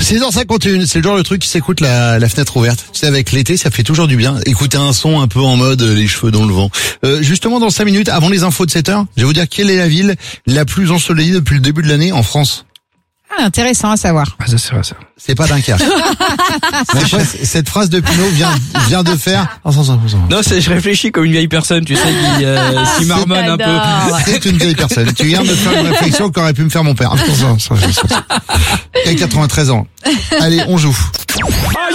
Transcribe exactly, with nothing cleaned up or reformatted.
seize heures cinquante et une, c'est le genre de truc qui s'écoute la, la fenêtre ouverte. Tu sais, avec l'été, ça fait toujours du bien. Écouter un son un peu en mode euh, les cheveux dans le vent. Euh, justement, dans cinq minutes, avant les infos de sept heures, je vais vous dire quelle est la ville la plus ensoleillée depuis le début de l'année en France. Ah, intéressant à savoir. Ah, ça c'est vrai ça. C'est pas Dunkerque. cette, phrase, cette phrase de Pinot vient, vient de faire... Non, c'est, je réfléchis comme une vieille personne, tu sais, qui, euh, qui marmonne un peu. C'est une vieille personne. Tu viens de faire une réflexion qu'aurait pu me faire mon père. Il a quatre-vingt-treize ans. Allez, on joue.